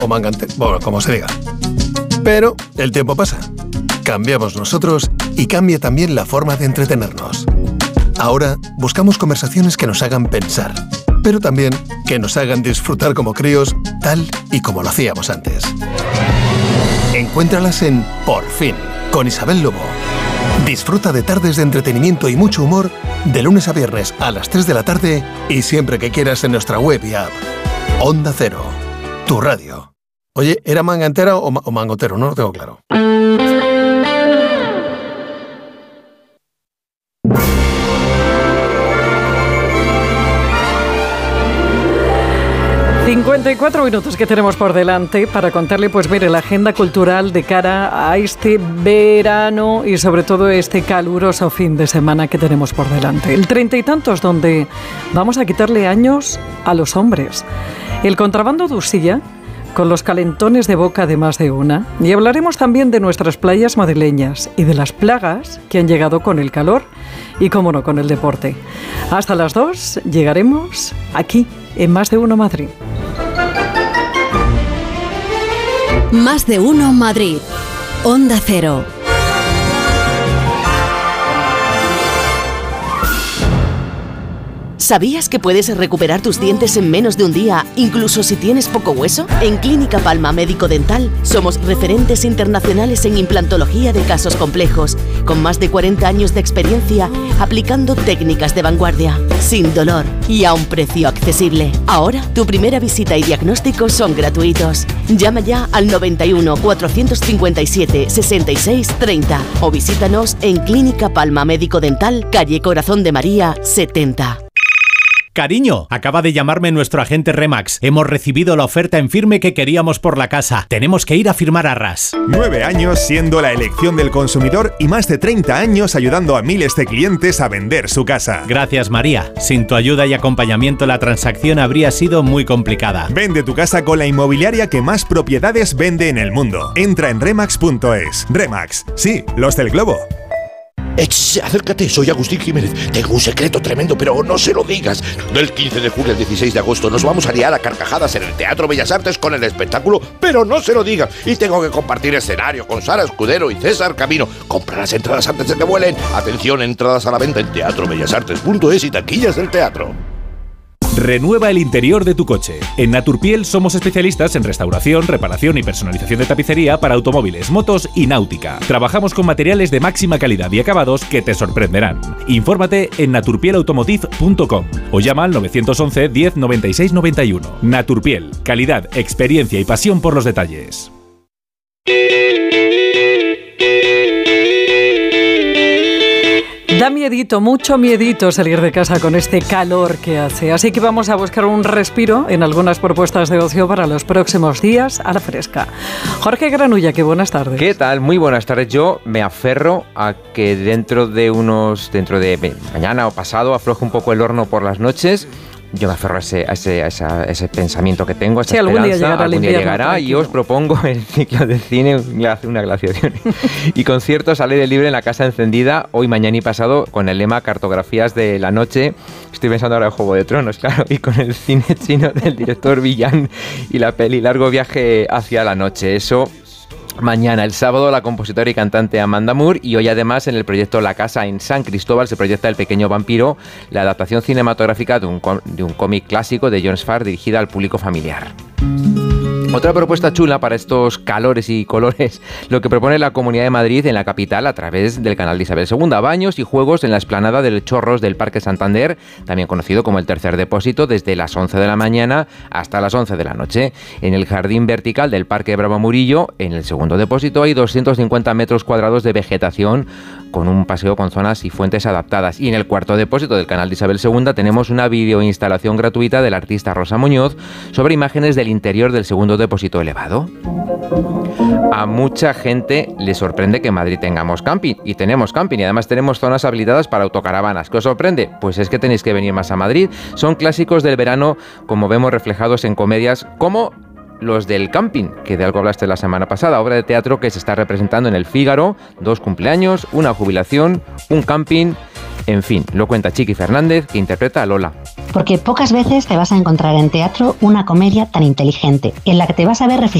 o manga entera, bueno, como se diga. Pero el tiempo pasa. Cambiamos nosotros y cambia también la forma de entretenernos. Ahora buscamos conversaciones que nos hagan pensar, pero también que nos hagan disfrutar como críos, tal y como lo hacíamos antes. Encuéntralas en Por Fin, con Isabel Lobo. Disfruta de tardes de entretenimiento y mucho humor de lunes a viernes a las 3 de la tarde y siempre que quieras en nuestra web y app. Onda Cero, tu radio. Oye, ¿era manga entera o mangotero? No lo tengo claro. 54 minutos que tenemos por delante para contarle, pues mire, la agenda cultural de cara a este verano y sobre todo este caluroso fin de semana que tenemos por delante. El 30 y tantos, donde vamos a quitarle años a los hombres. El contrabando de Usilla, con los calentones de boca de más de una. Y hablaremos también de nuestras playas madrileñas y de las plagas que han llegado con el calor y, cómo no, con el deporte. Hasta las 2 llegaremos aquí, en Más de Uno Madrid. Más de Uno Madrid. Onda Cero. ¿Sabías que puedes recuperar tus dientes en menos de un día, incluso si tienes poco hueso? En Clínica Palma Médico Dental somos referentes internacionales en implantología de casos complejos, con más de 40 años de experiencia aplicando técnicas de vanguardia, sin dolor y a un precio accesible. Ahora, tu primera visita y diagnóstico son gratuitos. Llama ya al 91 457 66 30 o visítanos en Clínica Palma Médico Dental, calle Corazón de María 70. Cariño, acaba de llamarme nuestro agente Remax. Hemos recibido la oferta en firme que queríamos por la casa. Tenemos que ir a firmar arras. 9 años siendo la elección del consumidor y más de 30 años ayudando a miles de clientes a vender su casa. Gracias, María. Sin tu ayuda y acompañamiento la transacción habría sido muy complicada. Vende tu casa con la inmobiliaria que más propiedades vende en el mundo. Entra en remax.es. Remax, sí, los del globo. Acércate, soy Agustín Jiménez. Tengo un secreto tremendo, pero no se lo digas. Del 15 de julio al 16 de agosto nos vamos a liar a carcajadas en el Teatro Bellas Artes con el espectáculo, pero no se lo digas. Y tengo que compartir escenario con Sara Escudero y César Camino. Compra las entradas antes de que vuelen. Atención, entradas a la venta en teatrobellasartes.es y taquillas del teatro. Renueva el interior de tu coche. En Naturpiel somos especialistas en restauración, reparación y personalización de tapicería para automóviles, motos y náutica. Trabajamos con materiales de máxima calidad y acabados que te sorprenderán. Infórmate en naturpielautomotive.com o llama al 911 10 96 91. Naturpiel, calidad, experiencia y pasión por los detalles. Da miedito, mucho miedito salir de casa con este calor que hace. Así que vamos a buscar un respiro en algunas propuestas de ocio para los próximos días a la fresca. Jorge Granulla, qué buenas tardes. ¿Qué tal? Muy buenas tardes. Yo me aferro a que dentro de mañana o pasado afloje un poco el horno por las noches. Yo me aferro a ese pensamiento que tengo, a esa esperanza. Algún día llegará y os propongo el ciclo de cine, una glaciación y conciertos al aire libre en la casa encendida hoy, mañana y pasado con el lema Cartografías de la Noche. Estoy pensando ahora en Juego de Tronos, claro, y con el cine chino del director Villan y la peli Largo Viaje hacia la Noche. Eso mañana. El sábado la compositora y cantante Amanda Moore, y hoy además en el proyecto La Casa en San Cristóbal se proyecta El Pequeño Vampiro, la adaptación cinematográfica de un cómic clásico de John Sfar dirigida al público familiar. Otra propuesta chula para estos calores y colores, lo que propone la Comunidad de Madrid en la capital a través del canal de Isabel II. Baños y juegos en la explanada del Chorros del Parque Santander, también conocido como el Tercer Depósito, desde las 11 de la mañana hasta las 11 de la noche. En el jardín vertical del Parque Bravo Murillo, en el segundo depósito, hay 250 metros cuadrados de vegetación con un paseo con zonas y fuentes adaptadas. Y en el cuarto depósito del canal de Isabel II tenemos una videoinstalación gratuita del artista Rosa Muñoz sobre imágenes del interior del segundo depósito elevado. A mucha gente le sorprende que en Madrid tengamos camping, y tenemos camping, y además tenemos zonas habilitadas para autocaravanas. ¿Qué os sorprende? Pues es que tenéis que venir más a Madrid. Son clásicos del verano, como vemos reflejados en comedias como Los del Camping, que de algo hablaste la semana pasada, obra de teatro que se está representando en el Fígaro, 2 cumpleaños, una jubilación, un camping, en fin, lo cuenta Chiqui Fernández, que interpreta a Lola. porque pocas veces te vas a encontrar en teatro una comedia tan inteligente, en la que te vas a ver reflejado